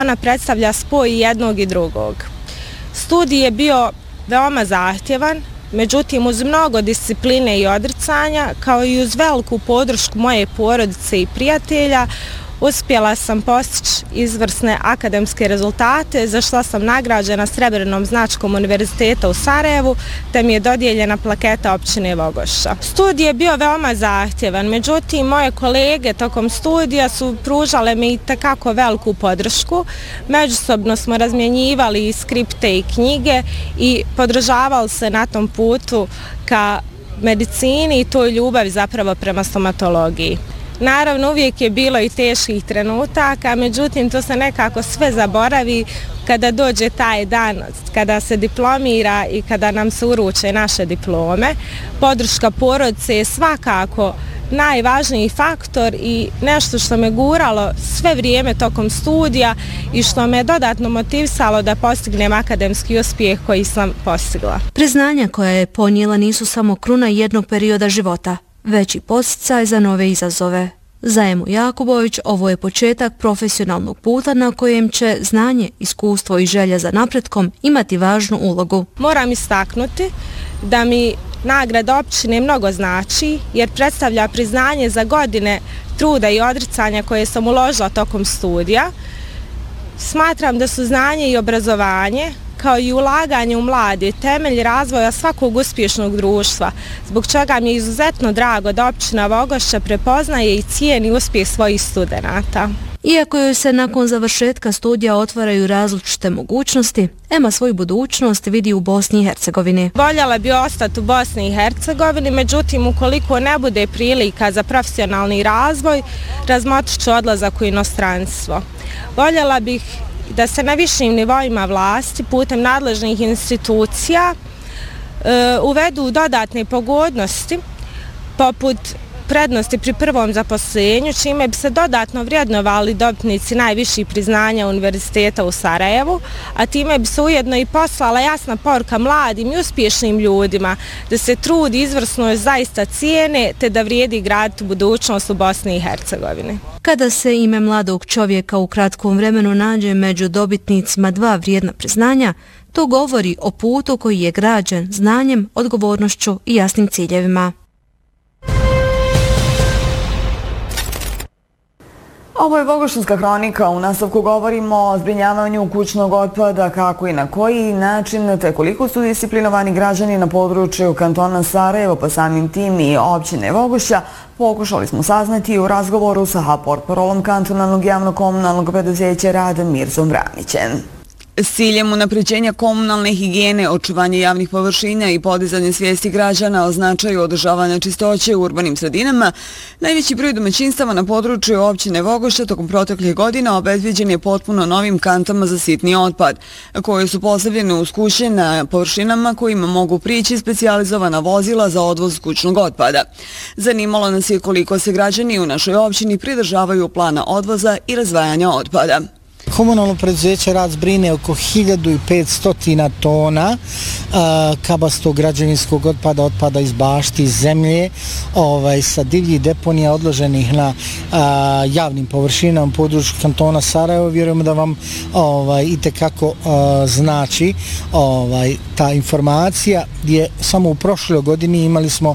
Ona predstavlja spoj jednog i drugog. Studij je bio veoma zahtjevan, međutim uz mnogo discipline i odricanja, kao i uz veliku podršku moje porodice i prijatelja, uspjela sam postići izvrsne akademske rezultate, za što sam nagrađena srebrnom značkom Univerziteta u Sarajevu, te mi je dodijeljena plaketa općine Vogošća. Studij je bio veoma zahtjevan, međutim moje kolege tokom studija su pružale mi itekako veliku podršku. Međusobno smo razmjenjivali i skripte i knjige i podržavali se na tom putu ka medicini i toj ljubavi zapravo prema stomatologiji. Naravno, uvijek je bilo i teških trenutaka, međutim, to se nekako sve zaboravi kada dođe taj dan, kada se diplomira i kada nam se uruče naše diplome. Podrška porodice je svakako najvažniji faktor i nešto što me guralo sve vrijeme tokom studija i što me dodatno motivisalo da postignem akademski uspjeh koji sam postigla. Priznanja koja je ponijela nisu samo kruna jednog perioda života, već i podsticaj za nove izazove. Za Emu Jakubović ovo je početak profesionalnog puta na kojem će znanje, iskustvo i želja za napretkom imati važnu ulogu. Moram istaknuti da mi nagrada općine mnogo znači jer predstavlja priznanje za godine truda i odricanja koje sam uložila tokom studija. Smatram da su znanje i obrazovanje kao i ulaganje u mlade temelj razvoja svakog uspješnog društva, zbog čega mi je izuzetno drago da općina Vogošća prepoznaje i cijeni uspjeh svojih studenata. Iako joj se nakon završetka studija otvaraju različite mogućnosti, Ema svoju budućnost vidi u Bosni i Hercegovini. Voljela bi ostati u Bosni i Hercegovini, međutim ukoliko ne bude prilika za profesionalni razvoj, razmotrit ću odlazak u inostranstvo. Voljela bih da se na višim nivoima vlasti putem nadležnih institucija uvedu dodatne pogodnosti poput prednosti pri prvom zaposlenju, čime bi se dodatno vrednovali dobitnici najviših priznanja Univerziteta u Sarajevu, a time bi se ujedno i poslala jasna poruka mladim i uspješnim ljudima da se trud izvrsno zaista cijene te da vrijedi graditi budućnost u Bosni i Hercegovini. Kada se ime mladog čovjeka u kratkom vremenu nađe među dobitnicima dva vrijedna priznanja, to govori o putu koji je građen znanjem, odgovornošću i jasnim ciljevima. Ovo je Vogošćanska hronika. U nastavku govorimo o zbrinjavanju kućnog otpada, kako i na koji način, te koliko su disciplinovani građani na području kantona Sarajevo, pa samim tim i općine Vogošća, pokušali smo saznati u razgovoru sa portparolom kantonalnog javno-komunalnog preduzeća Rad Mirzom Vranićem. S ciljem unapređenja komunalne higijene, očuvanja javnih površina i podizanje svijesti građana o značaju održavanja čistoće u urbanim sredinama, najveći broj domaćinstava na području općine Vogošća tokom proteklih godina obezbeđen je potpuno novim kantama za sitni otpad, koje su postavljene uz kuće na površinama kojima mogu prići specijalizovana vozila za odvoz kućnog otpada. Zanimalo nas je koliko se građani u našoj općini pridržavaju plana odvoza i razdvajanja otpada. Komunalno preduzeće Rad zbrine oko 1500 tona kabastog građevinskog otpada iz bašti, iz zemlje, sa divljih deponija odloženih na javnim površinama u području kantona Sarajevo. Vjerujemo da vam itekako znači ta informacija, gdje samo u prošloj godini imali smo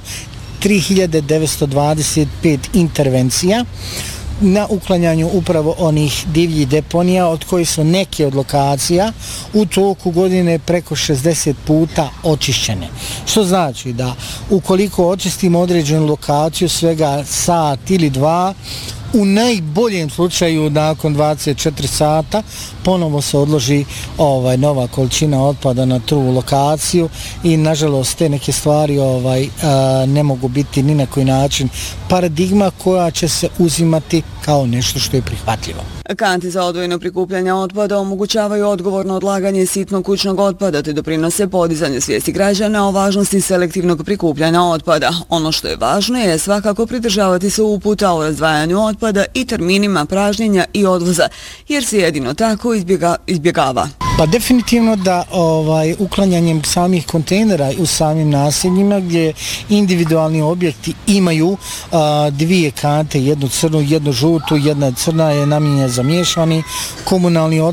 3925 intervencija na uklanjanju upravo onih divljih deponija, od kojih su neke od lokacija u toku godine preko 60 puta očišćene. Što znači da ukoliko očistimo određenu lokaciju svega sat ili dva, u najboljem slučaju nakon 24 sata ponovo se odloži nova količina otpada na tu lokaciju i nažalost te neke stvari ne mogu biti ni na koji način paradigma koja će se uzimati kao nešto što je prihvatljivo. Kanti za odvojeno prikupljanje otpada omogućavaju odgovorno odlaganje sitnog kućnog otpada te doprinose podizanju svijesti građana o važnosti selektivnog prikupljanja otpada. Ono što je važno je svakako pridržavati se uputa o razdvajanju otpada i terminima pražnjenja i odvoza, jer se jedino tako izbjegava. Pa definitivno da uklanjanjem samih kontejnera u samim naseljima gdje individualni objekti imaju dvije kante, jednu crnu, jednu žutu, jedna crna je namijenjena za miješani komunalni otpad.